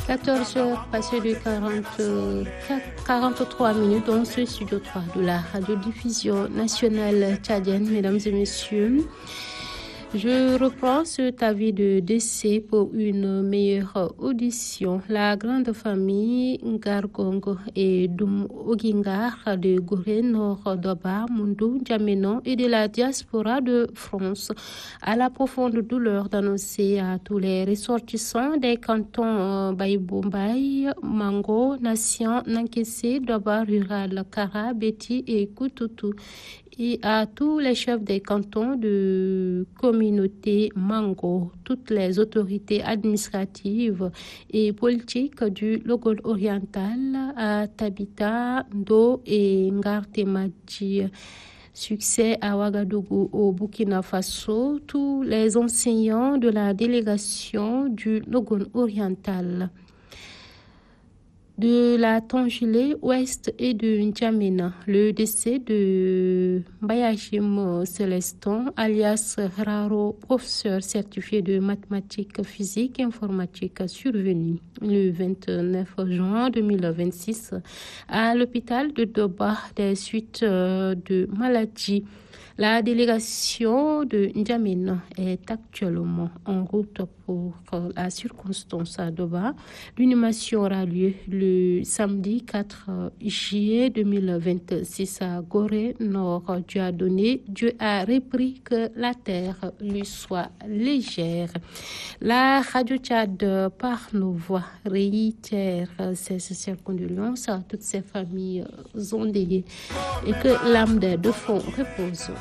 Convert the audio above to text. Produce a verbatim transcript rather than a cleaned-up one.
quatorze heures passées de quarante-quatre, quarante-trois minutes dans ce studio trois de la radiodiffusion nationale tchadienne. Mesdames et messieurs, je reprends cet avis de décès pour une meilleure audition. La grande famille Ngargongo et Doum Ogingar de Gorée, Nord Doba, Mundou, Djamena et de la diaspora de France a la profonde douleur d'annoncer à tous les ressortissants des cantons Baïboumbaï, Mango, Nation, Nankessé, Doba Rural, Kara, Beti et Koutoutou, et à tous les chefs des cantons de communauté Mango, toutes les autorités administratives et politiques du Logone oriental à Tabita, Do et Ngartemadji. Succès à Ouagadougou au Burkina Faso, tous les enseignants de la délégation du Logone oriental, de la Tangélé ouest et de N'Djamena. Le décès de Bayajim Célestin, alias Raro, professeur certifié de mathématiques, physique et informatique, survenu le vingt-neuf juin deux mille vingt-six à l'hôpital de Doba des suites de maladie. La délégation de N'Djamena est actuellement en route pour la circonstance à Doba. L'inhumation aura lieu le samedi quatre juillet deux mille vingt-six à Gorée, Nord. Dieu a donné, Dieu a repris, que la terre lui soit légère. La Radio Tchad, par nos voix, réitère ses sincères condoléances à toutes ces familles endeuillées et que l'âme des défunts repose